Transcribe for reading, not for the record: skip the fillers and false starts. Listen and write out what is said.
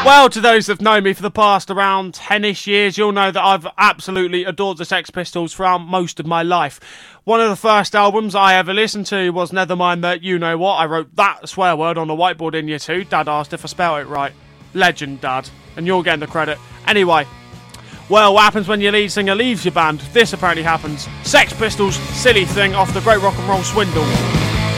Well, to those that know me for the past around 10-ish years, you'll know that I've absolutely adored the Sex Pistols throughout most of my life. One of the first albums I ever listened to was Nevermind the You Know What. I wrote that swear word on the whiteboard in year 2. Dad asked if I spelled it right. Legend, Dad. And you're getting the credit. Anyway, well, what happens when your lead singer leaves your band? This apparently happens. Sex Pistols, Silly Thing off the Great Rock and Roll Swindle.